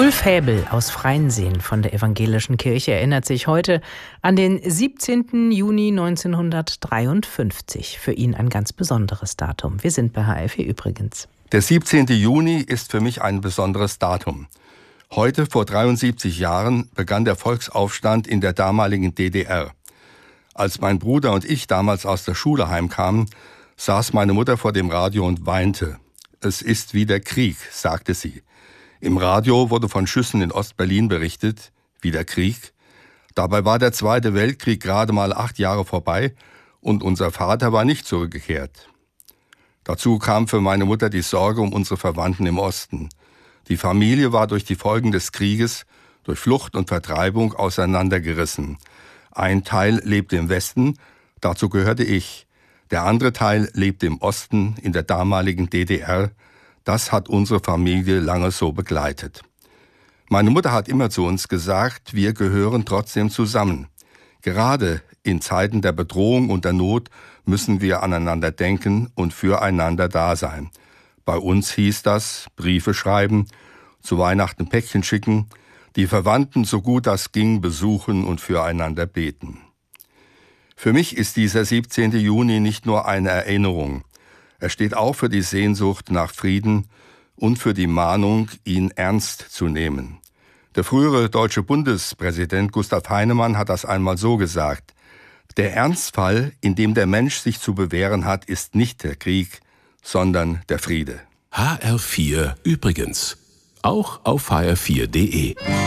Ulf Häbel aus Freinseen von der Evangelischen Kirche erinnert sich heute an den 17. Juni 1953. Für ihn ein ganz besonderes Datum. Wir sind bei HFE übrigens. Der 17. Juni ist für mich ein besonderes Datum. Heute, vor 73 Jahren, begann der Volksaufstand in der damaligen DDR. Als mein Bruder und ich damals aus der Schule heimkamen, saß meine Mutter vor dem Radio und weinte. Es ist wieder Krieg, sagte sie. Im Radio wurde von Schüssen in Ostberlin berichtet, wieder Krieg. Dabei war der Zweite Weltkrieg gerade mal 8 Jahre vorbei und unser Vater war nicht zurückgekehrt. Dazu kam für meine Mutter die Sorge um unsere Verwandten im Osten. Die Familie war durch die Folgen des Krieges, durch Flucht und Vertreibung auseinandergerissen. Ein Teil lebte im Westen, dazu gehörte ich. Der andere Teil lebte im Osten, in der damaligen DDR. Das hat unsere Familie lange so begleitet. Meine Mutter hat immer zu uns gesagt, wir gehören trotzdem zusammen. Gerade in Zeiten der Bedrohung und der Not müssen wir aneinander denken und füreinander da sein. Bei uns hieß das Briefe schreiben, zu Weihnachten Päckchen schicken, die Verwandten so gut das ging besuchen und füreinander beten. Für mich ist dieser 17. Juni nicht nur eine Erinnerung. Er steht auch für die Sehnsucht nach Frieden und für die Mahnung, ihn ernst zu nehmen. Der frühere deutsche Bundespräsident Gustav Heinemann hat das einmal so gesagt: Der Ernstfall, in dem der Mensch sich zu bewähren hat, ist nicht der Krieg, sondern der Friede. HR4 übrigens. Auch auf hr4.de.